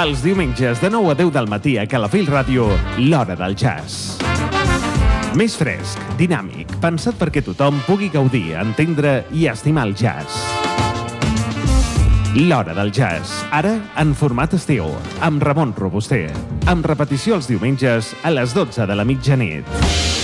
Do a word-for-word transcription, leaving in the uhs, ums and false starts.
Els diumenges de nou a deu del matí a Calafell Ràdio, l'Hora del Jazz. Més fresc, dinàmic, pensat perquè tothom pugui gaudir, entendre i estimar el jazz. L'Hora del Jazz, ara en format esteo, amb Ramon Robuster, amb repetició els diumenges a les dotze de la mitjanit.